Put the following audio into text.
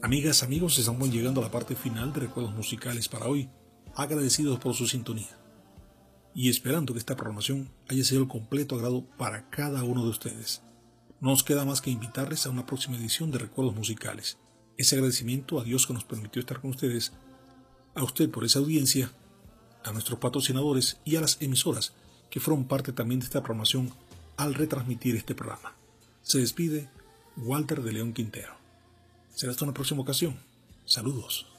Amigas, amigos, estamos llegando a la parte final de Recuerdos Musicales para hoy, agradecidos por su sintonía y esperando que esta programación haya sido el completo agrado para cada uno de ustedes. No nos queda más que invitarles a una próxima edición de Recuerdos Musicales. Ese agradecimiento a Dios que nos permitió estar con ustedes, a usted por esa audiencia, a nuestros patrocinadores y a las emisoras que fueron parte también de esta programación al retransmitir este programa. Se despide Walter de León Quintero. Será hasta una próxima ocasión. Saludos.